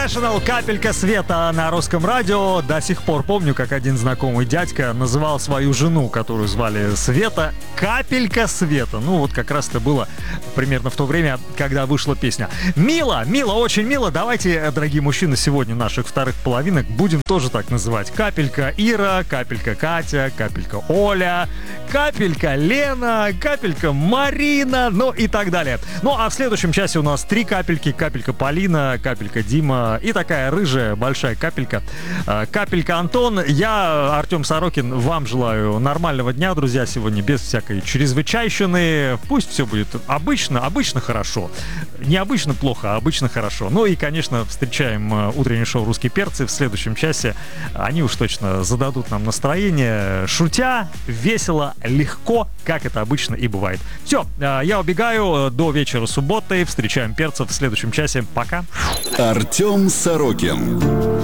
International, капелька света на русском радио. До сих пор помню, как один знакомый дядька называл свою жену, которую звали Света, капелька света. Ну вот как раз это было примерно в то время, когда вышла песня. Мило, очень мило. Давайте, дорогие мужчины, сегодня наших вторых половинок будем тоже так называть. Капелька Ира, капелька Катя, капелька Оля, капелька Лена, капелька Марина, ну и так далее. Ну а в следующем часе у нас 3 капельки. Капелька Полина, капелька Дима и такая рыжая большая капелька. Капелька Антон. Я, Артем Сорокин, вам желаю нормального дня, друзья, сегодня без всякой чрезвычайщины. Пусть все будет обычно хорошо. Не обычно плохо, а обычно хорошо. Ну и, конечно, встречаем утреннее шоу «Русские перцы» в следующем часе. Они уж точно зададут нам настроение, шутя, весело, легко, как это обычно и бывает. Все, я убегаю до вечера субботы. Встречаем перцев в следующем часе. Пока. Артем Сорокин.